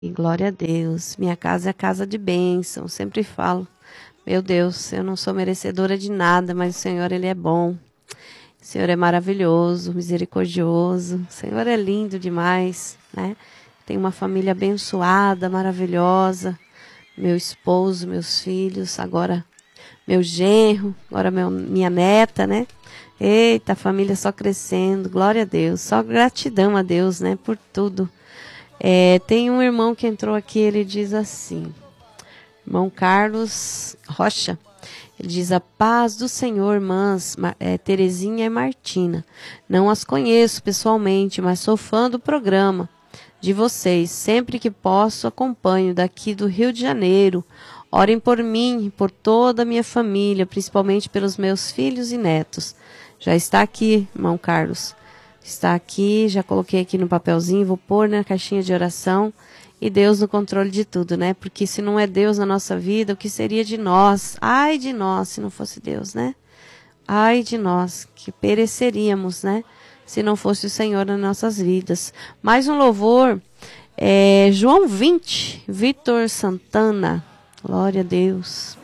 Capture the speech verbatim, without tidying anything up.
E glória a Deus. Minha casa é a casa de bênção. Sempre falo, meu Deus, eu não sou merecedora de nada, mas o Senhor, Ele é bom. O Senhor é maravilhoso, misericordioso. O Senhor é lindo demais, né? Tenho uma família abençoada, maravilhosa. Meu esposo, meus filhos, agora meu genro, agora meu, minha neta, né? Eita, a família só crescendo. Glória a Deus. Só gratidão a Deus, né? Por tudo. É, tem um irmão que entrou aqui, ele diz assim, irmão Carlos Rocha, ele diz: a paz do Senhor, irmãs é, Terezinha e Martina. Não as conheço pessoalmente, mas sou fã do programa de vocês. Sempre que posso, acompanho daqui do Rio de Janeiro. Orem por mim e por toda a minha família, principalmente pelos meus filhos e netos. Já está aqui, irmão Carlos. Está aqui, já coloquei aqui no papelzinho, vou pôr na caixinha de oração. E Deus no controle de tudo, né? Porque se não é Deus na nossa vida, o que seria de nós? Ai de nós, se não fosse Deus, né? Ai de nós, que pereceríamos, né? Se não fosse o Senhor nas nossas vidas. Mais um louvor, é, João vinte, Vitor Santana. Glória a Deus.